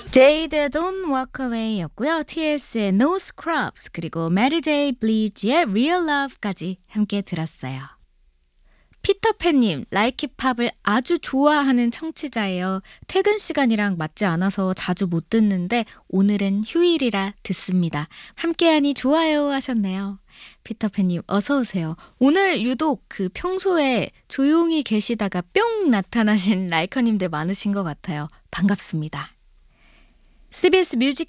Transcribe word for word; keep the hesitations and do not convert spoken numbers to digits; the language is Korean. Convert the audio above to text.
제이드의 Don't Walk Away 였고요. 티에스의 No Scrubs 그리고 메리 제이 블리지의 Real Love까지 함께 들었어요. 피터팬님, 라이키팝을 아주 좋아하는 청취자예요. 퇴근 시간이랑 맞지 않아서 자주 못 듣는데 오늘은 휴일이라 듣습니다. 함께하니 좋아요 하셨네요. 피터팬님 어서 오세요. 오늘 유독 그 평소에 조용히 계시다가 뿅 나타나신 라이커님들 많으신 것 같아요. 반갑습니다. 씨비에스 뮤직